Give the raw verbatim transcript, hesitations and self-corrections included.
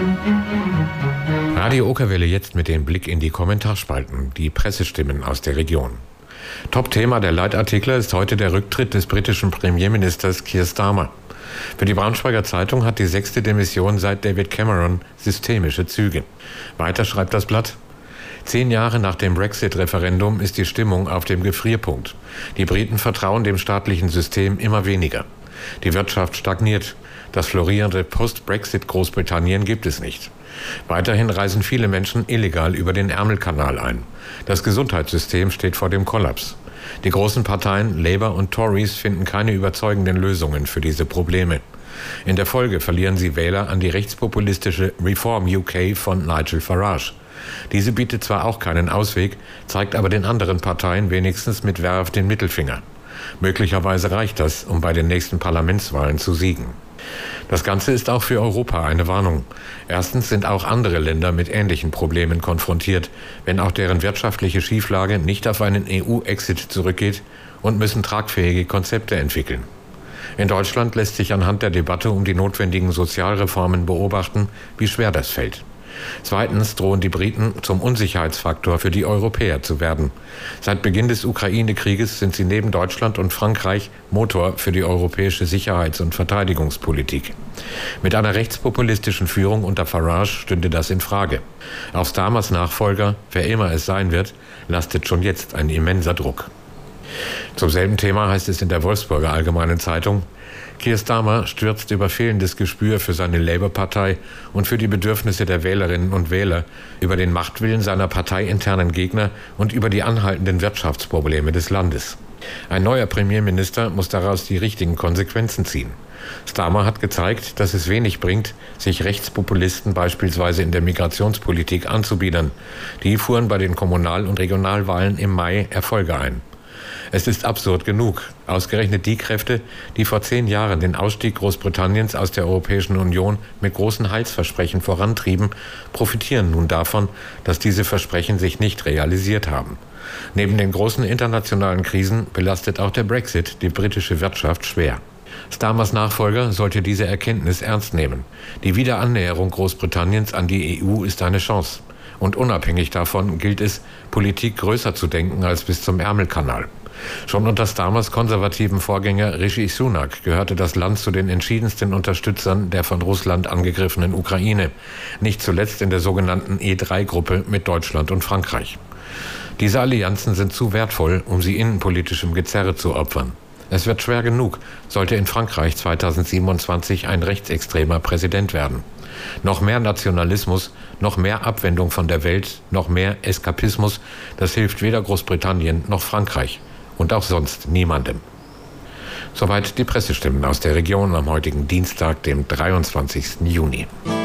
Radio Okerwelle jetzt mit dem Blick in die Kommentarspalten, die Pressestimmen aus der Region. Top-Thema der Leitartikler ist heute der Rücktritt des britischen Premierministers Keir Starmer. Für die Braunschweiger Zeitung hat die sechste Demission seit David Cameron systemische Züge. Weiter schreibt das Blatt: Zehn Jahre nach dem Brexit-Referendum ist die Stimmung auf dem Gefrierpunkt. Die Briten vertrauen dem staatlichen System immer weniger. Die Wirtschaft stagniert. Das florierende Post-Brexit-Großbritannien gibt es nicht. Weiterhin reisen viele Menschen illegal über den Ärmelkanal ein. Das Gesundheitssystem steht vor dem Kollaps. Die großen Parteien Labour und Tories finden keine überzeugenden Lösungen für diese Probleme. In der Folge verlieren sie Wähler an die rechtspopulistische Reform U K von Nigel Farage. Diese bietet zwar auch keinen Ausweg, zeigt aber den anderen Parteien wenigstens mit Werf den Mittelfinger. Möglicherweise reicht das, um bei den nächsten Parlamentswahlen zu siegen. Das Ganze ist auch für Europa eine Warnung. Erstens sind auch andere Länder mit ähnlichen Problemen konfrontiert, wenn auch deren wirtschaftliche Schieflage nicht auf einen E U-Exit zurückgeht, und müssen tragfähige Konzepte entwickeln. In Deutschland lässt sich anhand der Debatte um die notwendigen Sozialreformen beobachten, wie schwer das fällt. Zweitens drohen die Briten zum Unsicherheitsfaktor für die Europäer zu werden. Seit Beginn des Ukraine-Krieges sind sie neben Deutschland und Frankreich Motor für die europäische Sicherheits- und Verteidigungspolitik. Mit einer rechtspopulistischen Führung unter Farage stünde das in Frage. Auf Starmers Nachfolger, wer immer es sein wird, lastet schon jetzt ein immenser Druck. Zum selben Thema heißt es in der Wolfsburger Allgemeinen Zeitung: Keir Starmer stürzt über fehlendes Gespür für seine Labour-Partei und für die Bedürfnisse der Wählerinnen und Wähler, über den Machtwillen seiner parteiinternen Gegner und über die anhaltenden Wirtschaftsprobleme des Landes. Ein neuer Premierminister muss daraus die richtigen Konsequenzen ziehen. Starmer hat gezeigt, dass es wenig bringt, sich Rechtspopulisten beispielsweise in der Migrationspolitik anzubiedern. Die fuhren bei den Kommunal- und Regionalwahlen im Mai Erfolge ein. Es ist absurd genug. Ausgerechnet die Kräfte, die vor zehn Jahren den Ausstieg Großbritanniens aus der Europäischen Union mit großen Heilsversprechen vorantrieben, profitieren nun davon, dass diese Versprechen sich nicht realisiert haben. Neben den großen internationalen Krisen belastet auch der Brexit die britische Wirtschaft schwer. Starmers Nachfolger sollte diese Erkenntnis ernst nehmen. Die Wiederannäherung Großbritanniens an die E U ist eine Chance. Und unabhängig davon gilt es, Politik größer zu denken als bis zum Ärmelkanal. Schon unter Starmers konservativen Vorgänger Rishi Sunak gehörte das Land zu den entschiedensten Unterstützern der von Russland angegriffenen Ukraine, nicht zuletzt in der sogenannten E drei Gruppe mit Deutschland und Frankreich. Diese Allianzen sind zu wertvoll, um sie innenpolitischem Gezerre zu opfern. Es wird schwer genug, sollte in Frankreich zweitausendsiebenundzwanzig ein rechtsextremer Präsident werden. Noch mehr Nationalismus, noch mehr Abwendung von der Welt, noch mehr Eskapismus, das hilft weder Großbritannien noch Frankreich und auch sonst niemandem. Soweit die Pressestimmen aus der Region am heutigen Dienstag, dem dreiundzwanzigsten Juni.